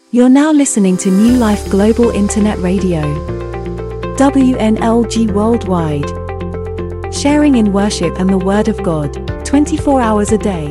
You're now listening to New Life Global Internet Radio, WNLG Worldwide, sharing in worship and the Word of God, 24 hours a day.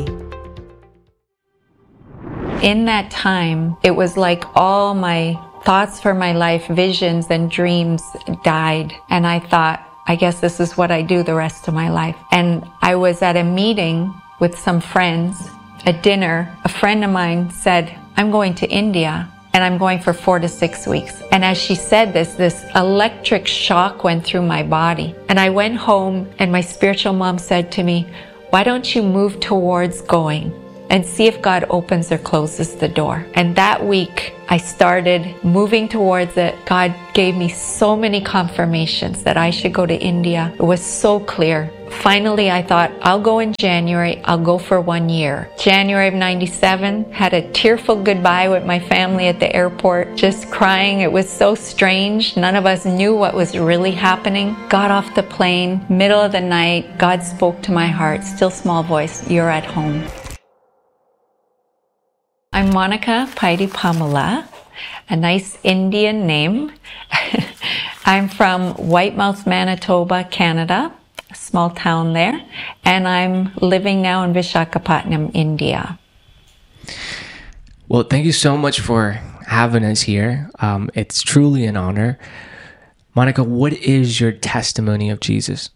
In that time, it was like all my thoughts for my life, visions and dreams died. And I thought, I guess this is what I do the rest of my life. And I was at a meeting with some friends, a dinner. A friend of mine said, I'm going to India and I'm going for 4 to 6 weeks. And as she said this electric shock went through my body. And I went home and my spiritual mom said to me, why don't you move towards going and see if God opens or closes the door? And that week, I started moving towards it. God gave me so many confirmations that I should go to India. It was so clear. Finally, I thought, I'll go in January. I'll go for 1 year. January of 97, had a tearful goodbye with my family at the airport, just crying. It was so strange. None of us knew what was really happening. Got off the plane, middle of the night. God spoke to my heart, still small voice, you're at home. I'm Monica Paidi Pamela, a nice Indian name. I'm from Whitemouth, Manitoba, Canada, a small town there, and I'm living now in Vishakhapatnam, India. Well, thank you so much for having us here. It's truly an honor. Monica, what is your testimony of Jesus?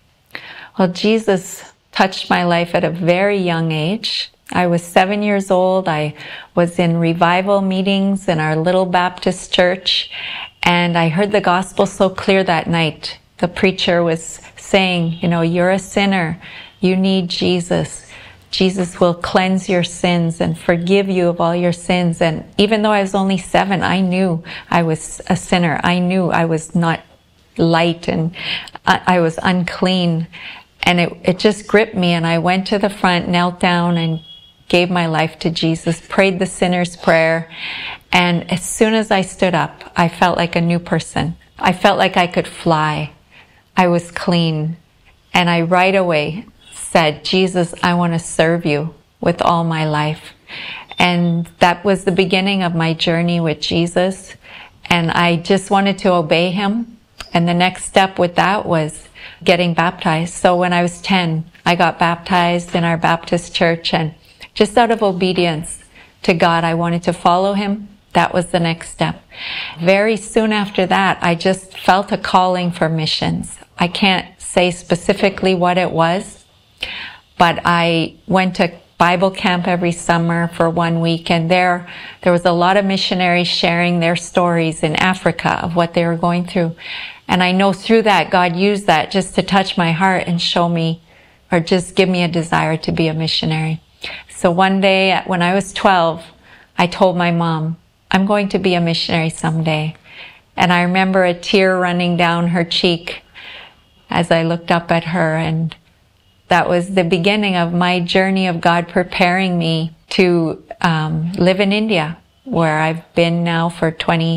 Well, Jesus touched my life at a very young age. I was 7 years old. I was in revival meetings in our little Baptist church, and I heard the gospel so clear that night. The preacher was saying, you're a sinner. You need Jesus. Jesus will cleanse your sins and forgive you of all your sins. And even though I was only 7, I knew I was a sinner. I knew I was not light and I was unclean. And it just gripped me, and I went to the front, knelt down, and gave my life to Jesus, prayed the sinner's prayer. And as soon as I stood up, I felt like a new person. I felt like I could fly. I was clean. And I right away said, Jesus, I want to serve you with all my life. And that was the beginning of my journey with Jesus. And I just wanted to obey him. And the next step with that was getting baptized. So when I was 10, I got baptized in our Baptist church, and just out of obedience to God, I wanted to follow him. That was the next step. Very soon after that, I just felt a calling for missions. I can't say specifically what it was, but I went to Bible camp every summer for 1 week, and there was a lot of missionaries sharing their stories in Africa of what they were going through. And I know through that, God used that just to touch my heart and show me, or just give me a desire to be a missionary. So one day when I was 12, I told my mom, I'm going to be a missionary someday. And I remember a tear running down her cheek as I looked up at her. And that was the beginning of my journey of God preparing me to live in India, where I've been now for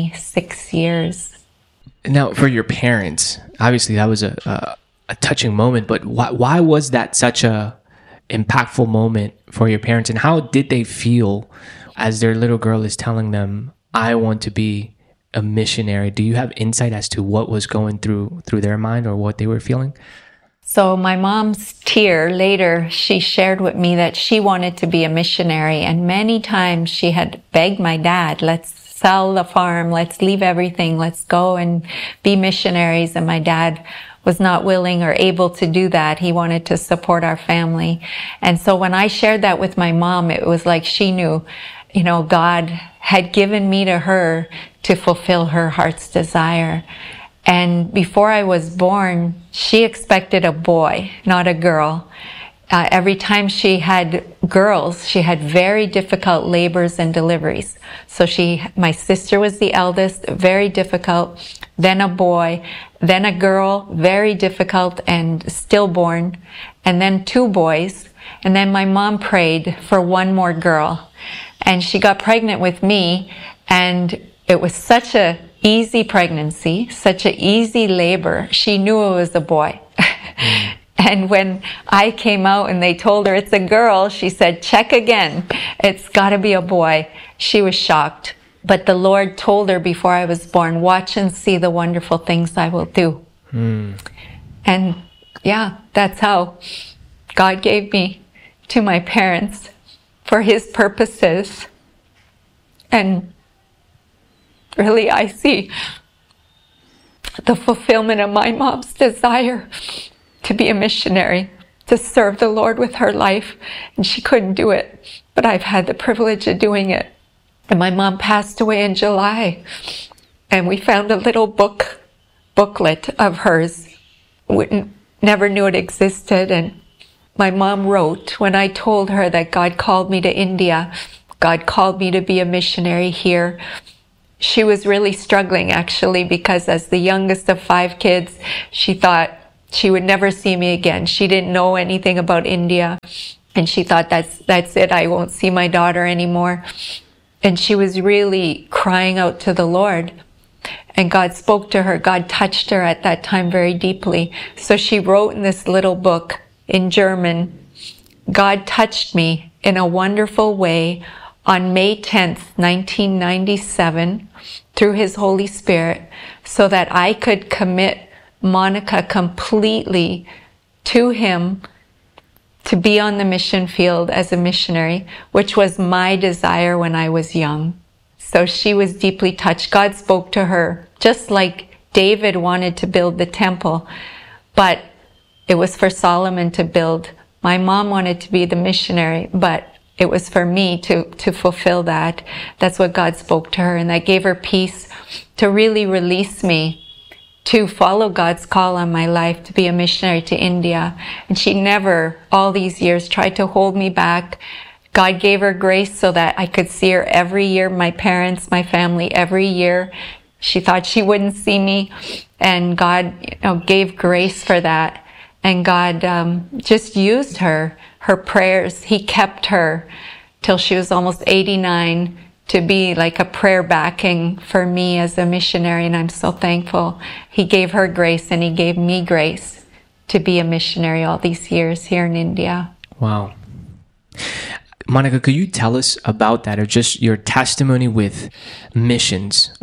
26 years. Now, for your parents, obviously that was a touching moment, but why was that such a impactful moment for your parents, and how did they feel as their little girl is telling them, I want to be a missionary? Do you have insight as to what was going through their mind or what they were feeling? So my mom's tear later, she shared with me that she wanted to be a missionary, and many times she had begged my dad, let's sell the farm, let's leave everything, let's go and be missionaries. And my dad was not willing or able to do that. He wanted to support our family. And so when I shared that with my mom, it was like she knew, God had given me to her to fulfill her heart's desire. And before I was born, she expected a boy, not a girl. Every time she had girls, she had very difficult labors and deliveries. So my sister was the eldest, very difficult, then a boy, then a girl, very difficult and stillborn, and then 2 boys. And then my mom prayed for 1 more girl. And she got pregnant with me, and it was such a easy pregnancy, such an easy labor. She knew it was a boy. And when I came out and they told her it's a girl, she said, check again. It's got to be a boy. She was shocked. But the Lord told her before I was born, watch and see the wonderful things I will do. And yeah, that's how God gave me to my parents for His purposes. And really, I see the fulfillment of my mom's desire to be a missionary, to serve the Lord with her life. And she couldn't do it, but I've had the privilege of doing it. And my mom passed away in July, and we found a little booklet of hers. We never knew it existed. And my mom wrote, when I told her that God called me to India, God called me to be a missionary here, she was really struggling, actually, because as the youngest of 5 kids, she thought she would never see me again. She didn't know anything about India, and she thought, that's it, I won't see my daughter anymore. And she was really crying out to the Lord. And God spoke to her. God touched her at that time very deeply. So she wrote in this little book in German, God touched me in a wonderful way on May 10th, 1997, through His Holy Spirit, so that I could commit Monica completely to Him, to be on the mission field as a missionary, which was my desire when I was young. So she was deeply touched. God spoke to her, just like David wanted to build the temple, but it was for Solomon to build. My mom wanted to be the missionary, but it was for me to fulfill that. That's what God spoke to her, and that gave her peace to really release me to follow God's call on my life to be a missionary to India. And she never, all these years, tried to hold me back. God gave her grace so that I could see her every year, my parents, my family, every year. She thought she wouldn't see me, and God, gave grace for that. And God just used her prayers. He kept her till she was almost 89 to be like a prayer backing for me as a missionary, and I'm so thankful. He gave her grace, and He gave me grace to be a missionary all these years here in India. Wow. Monica, could you tell us about that, or just your testimony with missions?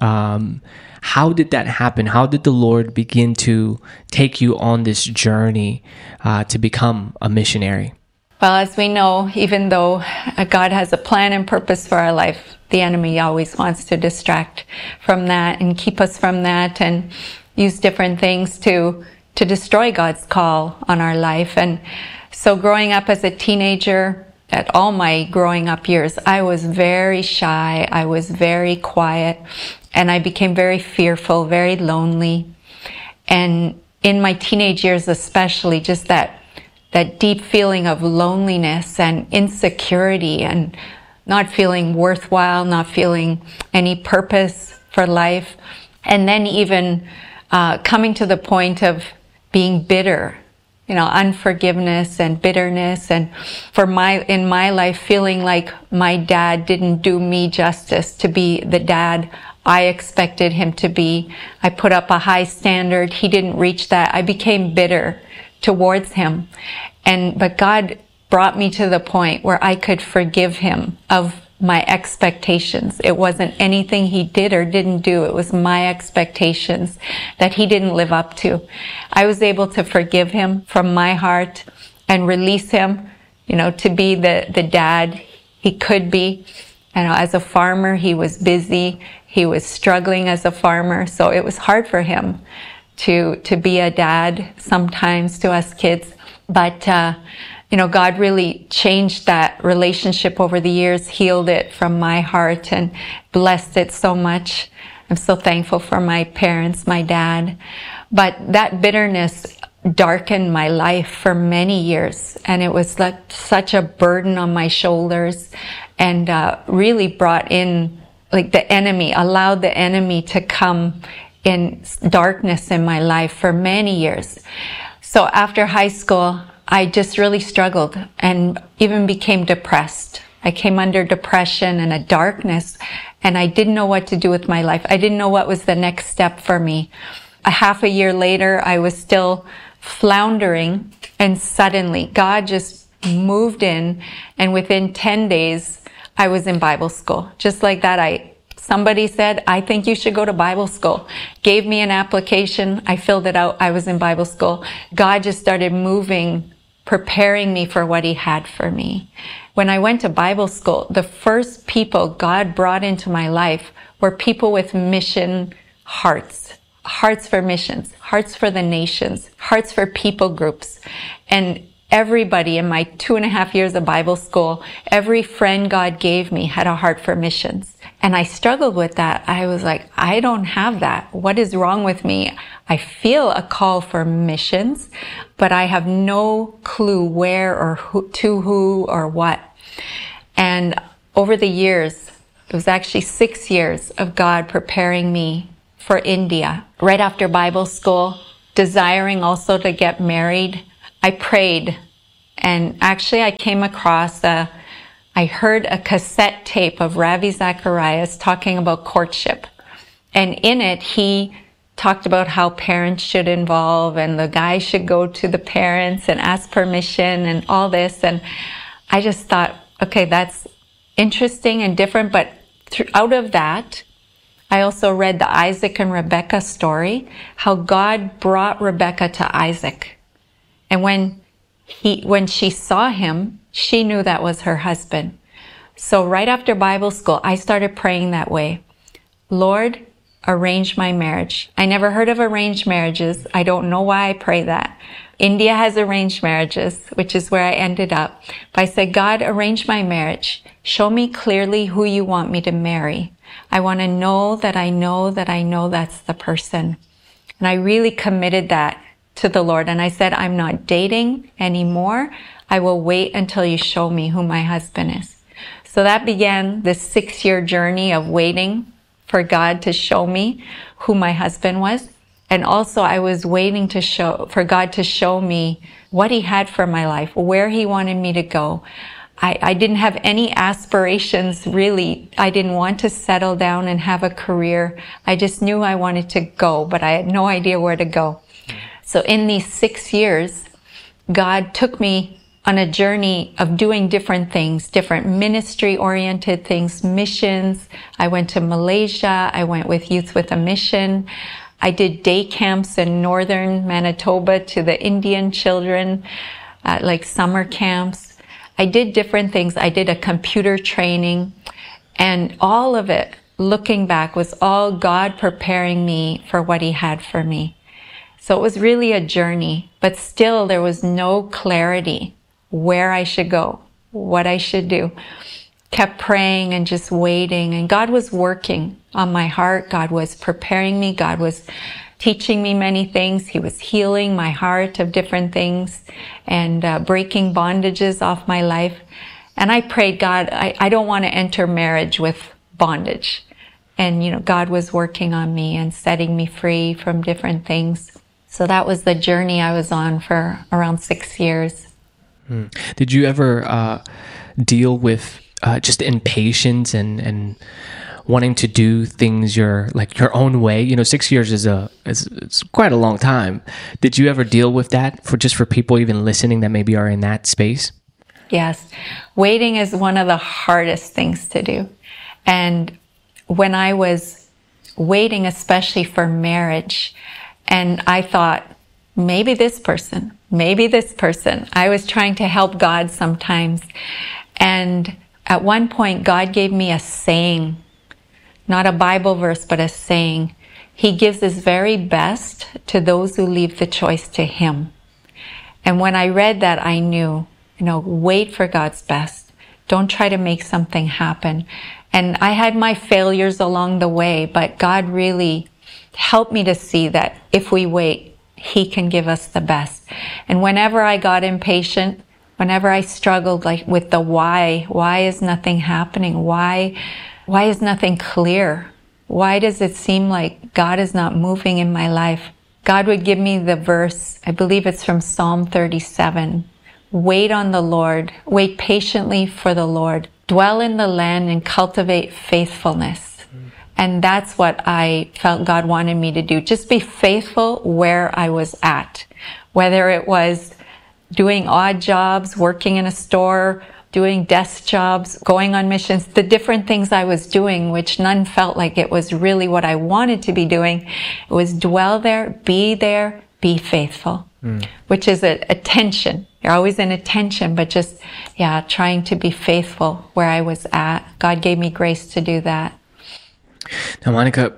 How did that happen? How did the Lord begin to take you on this journey to become a missionary? Well, as we know, even though God has a plan and purpose for our life, the enemy always wants to distract from that and keep us from that, and use different things to destroy God's call on our life. And so growing up as a teenager, at all my growing up years, I was very shy, I was very quiet, and I became very fearful, very lonely. And in my teenage years especially, just that deep feeling of loneliness and insecurity, and not feeling worthwhile, not feeling any purpose for life. And then even coming to the point of being bitter, unforgiveness and bitterness. And in my life, feeling like my dad didn't do me justice to be the dad I expected him to be. I put up a high standard. He didn't reach that. I became bitter towards him. But God brought me to the point where I could forgive him of my expectations. It wasn't anything he did or didn't do. It was my expectations that he didn't live up to. I was able to forgive him from my heart and release him, to be the dad he could be. As a farmer, he was busy. He was struggling as a farmer. So it was hard for him to be a dad sometimes to us kids. But, God really changed that relationship over the years, healed it from my heart, and blessed it so much. I'm so thankful for my parents, my dad. But that bitterness darkened my life for many years, and it was like such a burden on my shoulders, and really brought in, like, the enemy, allowed the enemy to come in darkness in my life for many years. So after high school, I just really struggled and even became depressed. I came under depression and a darkness, and I didn't know what to do with my life. I didn't know what was the next step for me. A half a year later, I was still floundering, and suddenly God just moved in, and within 10 days, I was in Bible school. Just like that, Somebody said, I think you should go to Bible school. Gave me an application. I filled it out. I was in Bible school. God just started moving, preparing me for what he had for me. When I went to Bible school, the first people God brought into my life were people with mission hearts. Hearts for missions, hearts for the nations, hearts for people groups. And everybody in my 2.5 years of Bible school, every friend God gave me had a heart for missions. And I struggled with that. I was like, I don't have that. What is wrong with me? I feel a call for missions, but I have no clue where or who or what. And over the years, it was actually 6 years of God preparing me for India. Right after Bible school, desiring also to get married, I prayed. And actually I came across I heard a cassette tape of Ravi Zacharias talking about courtship. And in it, he talked about how parents should involve and the guy should go to the parents and ask permission and all this. And I just thought, okay, that's interesting and different. But out of that, I also read the Isaac and Rebecca story, how God brought Rebecca to Isaac. And when she saw him, she knew that was her husband. So right after Bible school, I started praying that way. Lord, arrange my marriage. I never heard of arranged marriages. I don't know why I pray that. India has arranged marriages, which is where I ended up. But I said, God, arrange my marriage. Show me clearly who you want me to marry. I want to know that I know that I know that's the person. And I really committed that to the Lord. And I said, I'm not dating anymore. I will wait until you show me who my husband is. So that began this 6-year journey of waiting for God to show me who my husband was. And also I was waiting for God to show me what he had for my life, where he wanted me to go. I didn't have any aspirations, really. I didn't want to settle down and have a career. I just knew I wanted to go, but I had no idea where to go. So in these 6 years, God took me on a journey of doing different things, different ministry-oriented things, missions. I went to Malaysia. I went with Youth with a Mission. I did day camps in northern Manitoba to the Indian children, like summer camps. I did different things. I did a computer training, and all of it, looking back, was all God preparing me for what he had for me. So it was really a journey, but still there was no clarity where I should go, what I should do. Kept praying and just waiting, and God was working on my heart. God was preparing me. God was teaching me many things. He was healing my heart of different things and breaking bondages off my life. And I prayed, God, I don't want to enter marriage with bondage. And, God was working on me and setting me free from different things. So that was the journey I was on for around 6 years. Did you ever deal with just impatience and wanting to do things your own way? 6 years is quite a long time. Did you ever deal with that for people even listening that maybe are in that space? Yes. Waiting is one of the hardest things to do. And when I was waiting, especially for marriage, and I thought, maybe this person, I was trying to help God sometimes. And at one point, God gave me a saying, not a Bible verse, but a saying. He gives his very best to those who leave the choice to him. And when I read that, I knew, wait for God's best. Don't try to make something happen. And I had my failures along the way, but God really helped me to see that if we wait, he can give us the best. And whenever I got impatient, whenever I struggled with the why is nothing happening? Why is nothing clear? Why does it seem like God is not moving in my life? God would give me the verse, I believe it's from Psalm 37. Wait on the Lord, wait patiently for the Lord. Dwell in the land and cultivate faithfulness. And that's what I felt God wanted me to do. Just be faithful where I was at. Whether it was doing odd jobs, working in a store, doing desk jobs, going on missions, the different things I was doing, which none felt like it was really what I wanted to be doing. It was dwell there, be faithful, which is a tension. You're always in a tension, but just, trying to be faithful where I was at. God gave me grace to do that. Now, Monica,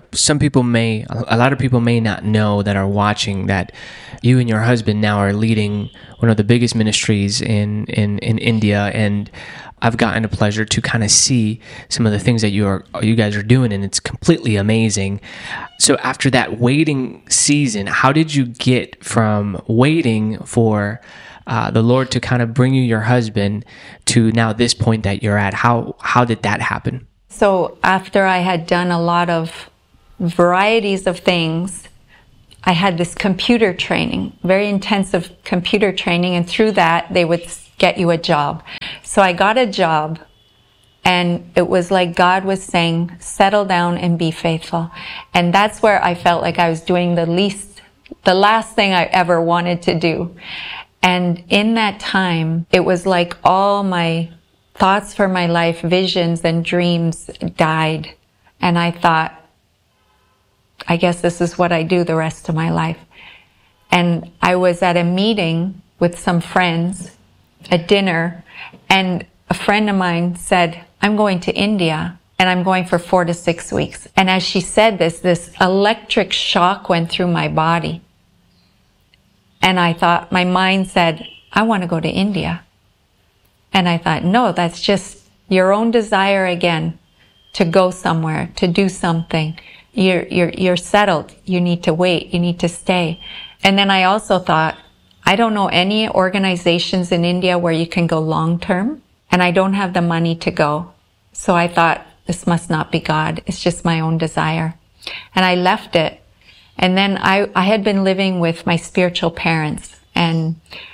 a lot of people may not know that are watching that you and your husband now are leading one of the biggest ministries in India, and I've gotten the pleasure to kind of see some of the things that you guys are doing, and it's completely amazing. So after that waiting season, how did you get from waiting for the Lord to kind of bring you your husband to now this point that you're at? How did that happen? So after I had done a lot of varieties of things, I had this computer training, very intensive computer training, and through that they would get you a job. So I got a job, and it was like God was saying, settle down and be faithful. And that's where I felt like I was doing the last thing I ever wanted to do. And in that time, it was like all my thoughts for my life, visions and dreams died. And I thought, I guess this is what I do the rest of my life. And I was at a meeting with some friends, a dinner, and a friend of mine said, I'm going to India and I'm going for 4 to 6 weeks. And as she said this electric shock went through my body. And I thought, my mind said, I want to go to India. And I thought, no, that's just your own desire again to go somewhere, to do something. You're settled. You need to wait. You need to stay. And then I also thought, I don't know any organizations in India where you can go long term, and I don't have the money to go. So I thought, this must not be God. It's just my own desire. And I left it. And then I had been living with my spiritual parents, and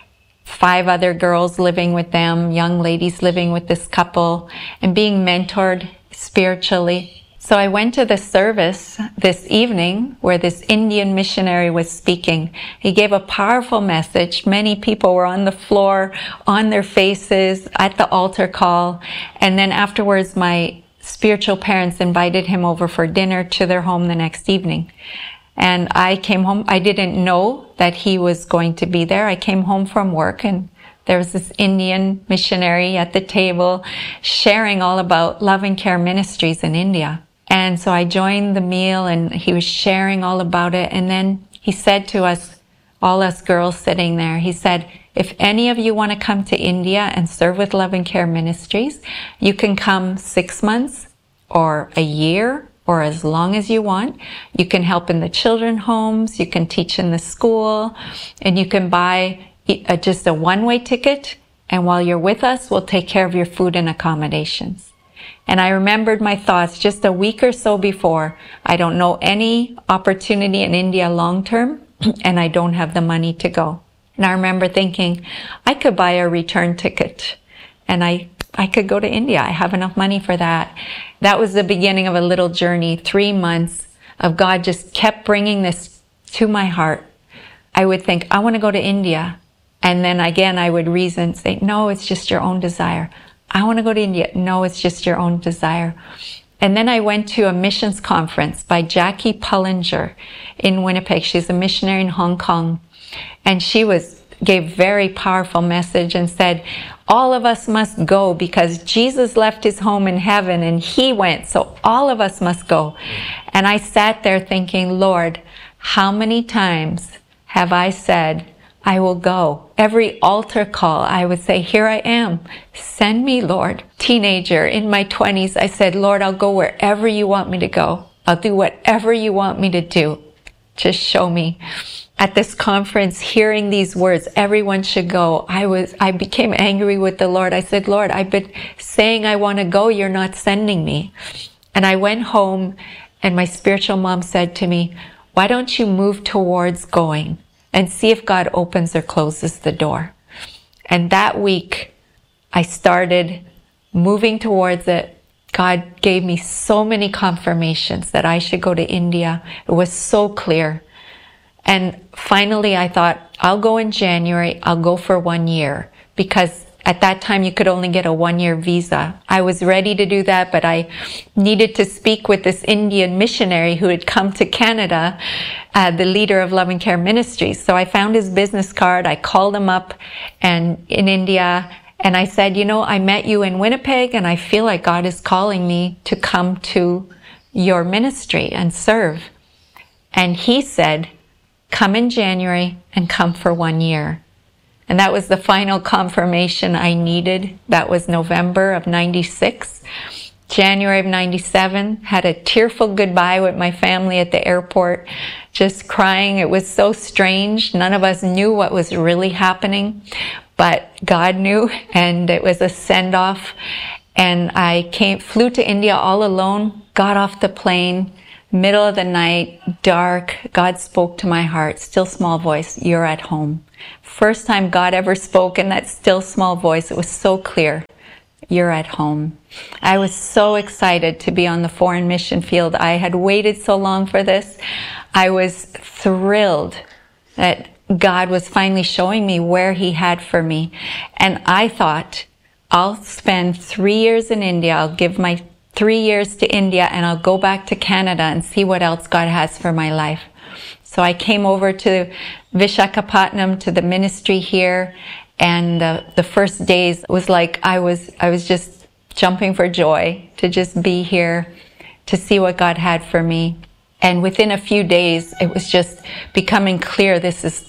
5 other girls living with them, young ladies living with this couple, and being mentored spiritually. So I went to the service this evening where this Indian missionary was speaking. He gave a powerful message. Many people were on the floor, on their faces, at the altar call. And then afterwards, my spiritual parents invited him over for dinner to their home the next evening. And I came home. I didn't know that he was going to be there. I came home from work, and there was this Indian missionary at the table sharing all about Love and Care Ministries in India. And so I joined the meal, and he was sharing all about it. And then he said to us, all us girls sitting there, he said, if any of you want to come to India and serve with Love and Care Ministries, you can come 6 months or a year, or as long as you want. You can help in the children's homes, you can teach in the school, and you can buy just a one-way ticket, and while you're with us, we'll take care of your food and accommodations. And I remembered my thoughts just a week or so before. I don't know any opportunity in India long-term, and I don't have the money to go. And I remember thinking, I could buy a return ticket, and I could go to India. I have enough money for that. That was the beginning of a little journey, 3 months of God just kept bringing this to my heart. I would think, I want to go to India. And then again, I would reason, say, no, it's just your own desire. I want to go to India. No, it's just your own desire. And then I went to a missions conference by Jackie Pullinger in Winnipeg. She's a missionary in Hong Kong. And she gave very powerful message and said, all of us must go because Jesus left his home in heaven and he went. So all of us must go. And I sat there thinking, Lord, how many times have I said, I will go? Every altar call, I would say, here I am. Send me, Lord. Teenager in my 20s, I said, Lord, I'll go wherever you want me to go. I'll do whatever you want me to do. Just show me. At this conference, hearing these words, everyone should go, I became angry with the Lord. I said, Lord, I've been saying I want to go. You're not sending me. And I went home, and my spiritual mom said to me, why don't you move towards going and see if God opens or closes the door? And that week, I started moving towards it. God gave me so many confirmations that I should go to India. It was so clear. And finally, I thought, I'll go in January. I'll go for 1 year because At that time, you could only get a 1-year visa. I was ready to do that, but I needed to speak with this Indian missionary who had come to Canada, the leader of Love and Care Ministries. So I found his business card. I called him up in India, and I said, I met you in Winnipeg, and I feel like God is calling me to come to your ministry and serve. And he said, come in January and come for 1 year. And that was the final confirmation I needed. That was November of 96. January of 97, had a tearful goodbye with my family at the airport, just crying. It was so strange. None of us knew what was really happening, but God knew, and it was a send-off. And I flew to India all alone, got off the plane, middle of the night, dark. God spoke to my heart, still small voice, you're at home. First time God ever spoke in that still small voice. It was so clear. You're at home. I was so excited to be on the foreign mission field. I had waited so long for this. I was thrilled that God was finally showing me where He had for me. And I thought, I'll spend 3 years in India. I'll give my 3 years to India, and I'll go back to Canada and see what else God has for my life. So I came over to Vishakhapatnam, to the ministry here, and the first days was like I was just jumping for joy to just be here, to see what God had for me. And within a few days, it was just becoming clear.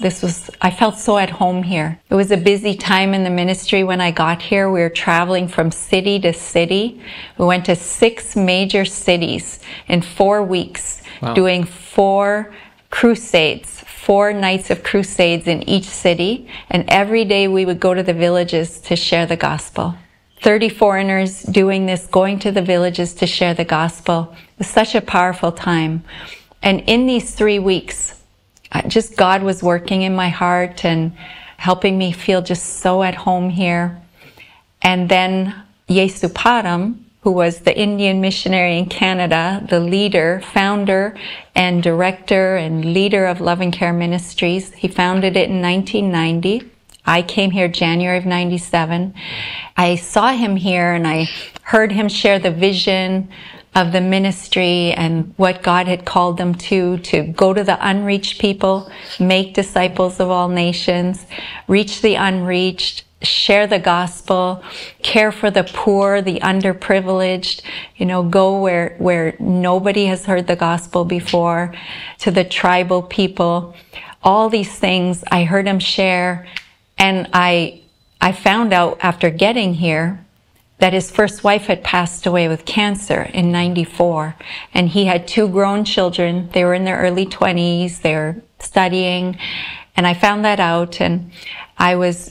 I felt so at home here. It was a busy time in the ministry when I got here. We were traveling from city to city. We went to 6 major cities in 4 weeks, wow, doing 4 crusades, 4 nights of crusades in each city. And every day we would go to the villages to share the gospel. 30 foreigners doing this, going to the villages to share the gospel. It was such a powerful time. And in these 3 weeks, just God was working in my heart and helping me feel just so at home here. And then Yesuparam, who was the Indian missionary in Canada, the leader, founder and director and leader of Love and Care Ministries, he founded it in 1990. I came here January of 97. I saw him here and I heard him share the vision of the ministry and what God had called them to go to the unreached people, make disciples of all nations, reach the unreached, share the gospel, care for the poor, the underprivileged, go where nobody has heard the gospel before, to the tribal people. All these things I heard him share. And I found out after getting here that his first wife had passed away with cancer in 94. And he had 2 grown children. They were in their early 20s. They were studying. And I found that out. And I was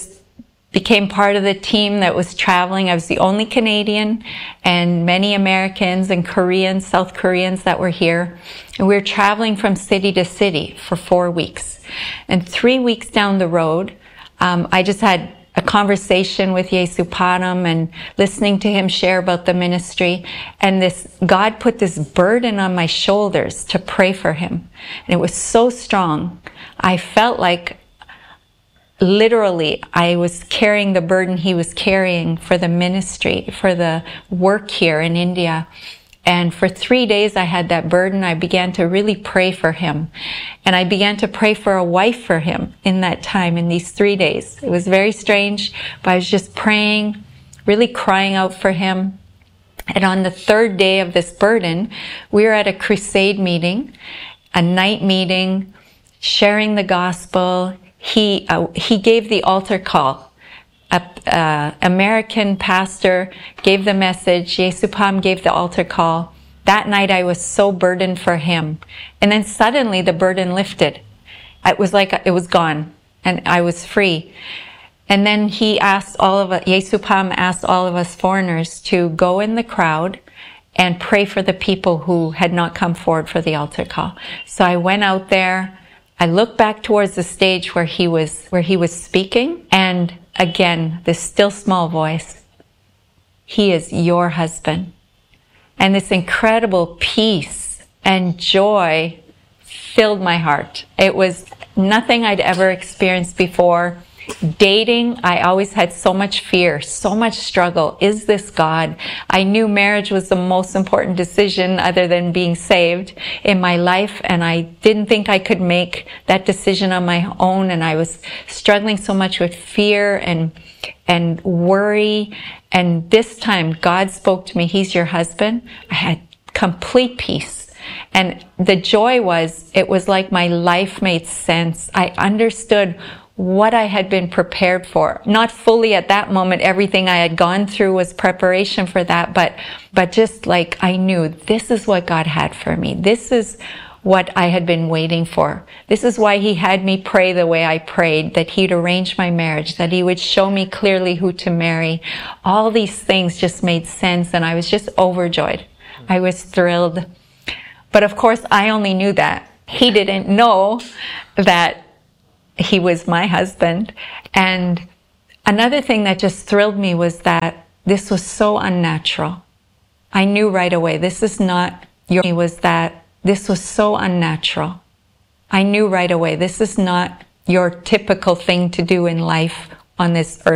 became part of the team that was traveling. I was the only Canadian and many Americans and Koreans, South Koreans that were here. And we were traveling from city to city for 4 weeks. And 3 weeks down the road, I just had a conversation with Yesuparam and listening to him share about the ministry. And God put this burden on my shoulders to pray for him. And it was so strong. I felt like literally I was carrying the burden he was carrying for the ministry, for the work here in India. And for 3 days I had that burden. I began to really pray for him. And I began to pray for a wife for him in that time, in these 3 days. It was very strange, but I was just praying, really crying out for him. And on the 3rd day of this burden, we were at a crusade meeting, a night meeting, sharing the gospel. He gave the altar call. A American pastor gave the message. Yesuparam gave the altar call. That night I was so burdened for him. And then suddenly the burden lifted. It was like it was gone and I was free. And then Yesuparam asked all of us foreigners to go in the crowd and pray for the people who had not come forward for the altar call. So I went out there. I looked back towards the stage where he was speaking, and again, this still small voice, he is your husband. And this incredible peace and joy filled my heart. It was nothing I'd ever experienced before. Dating, I always had so much fear, so much struggle. Is this God? I knew marriage was the most important decision other than being saved in my life, and I didn't think I could make that decision on my own, and I was struggling so much with fear and worry. And this time God spoke to me, He's your husband. I had complete peace. And the joy was, it was like my life made sense. I understood what I had been prepared for. Not fully at that moment. Everything I had gone through was preparation for that, but just like I knew this is what God had for me. This is what I had been waiting for. This is why He had me pray the way I prayed, that He'd arrange my marriage, that He would show me clearly who to marry. All these things just made sense, and I was just overjoyed. I was thrilled. But of course, I only knew that. He didn't know that He was my husband. And another thing that just thrilled me was that this was so unnatural. I knew right away, this is not your, was that this was so unnatural. I knew right away, this is not your typical thing to do in life on this earth.